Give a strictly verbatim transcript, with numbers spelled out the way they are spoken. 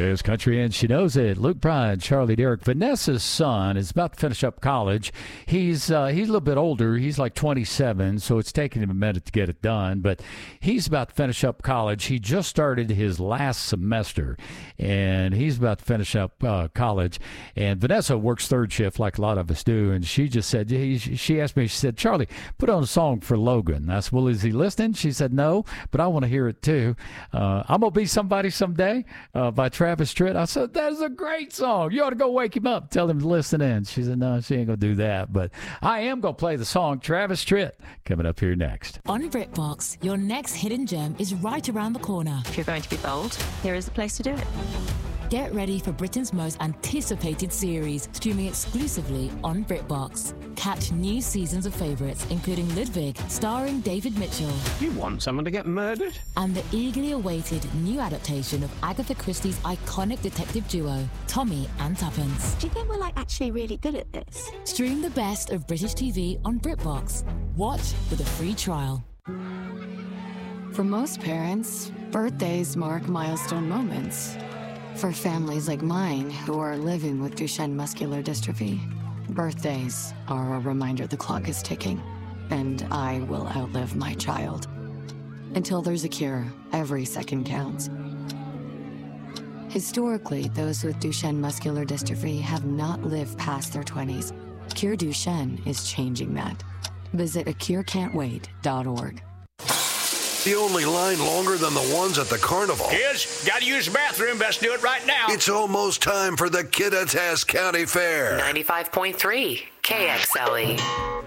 It's Country and She Knows It. Luke Bryan, Charlie Derrick. Vanessa's son is about to finish up college. He's uh, he's a little bit older. He's like twenty-seven, so it's taking him a minute to get it done. But he's about to finish up college. He just started his last semester, and he's about to finish up uh, college. And Vanessa works third shift like a lot of us do, and she just said, he, she asked me, she said, Charlie, put on a song for Logan. I said, well, is he listening? She said, no, but I want to hear it too. Uh, I'm going to Be Somebody Someday uh, by Travis Tritt. I said, that is a great song. You ought to go wake him up, tell him to listen in. She said, no, she ain't going to do that. But I am going to play the song Travis Tritt coming up here next. On BritBox, your next hidden gem is right around the corner. If you're going to be bold, here is the place to do it. Get ready for Britain's most anticipated series, streaming exclusively on BritBox. Catch new seasons of favourites, including Ludwig, starring David Mitchell. You want someone to get murdered? And the eagerly awaited new adaptation of Agatha Christie's iconic detective duo, Tommy and Tuppence. Do you think we're like actually really good at this? Stream the best of British T V on BritBox. Watch with a free trial. For most parents, birthdays mark milestone moments. For families like mine who are living with Duchenne muscular dystrophy, birthdays are a reminder the clock is ticking, and I will outlive my child. Until there's a cure, every second counts. Historically, those with Duchenne muscular dystrophy have not lived past their twenties. Cure Duchenne is changing that. Visit a cure can't wait dot org. The only line longer than the ones at the carnival. Kids, gotta use the bathroom. Best do it right now. It's almost time for the Kittitas County Fair. ninety-five point three K X L E.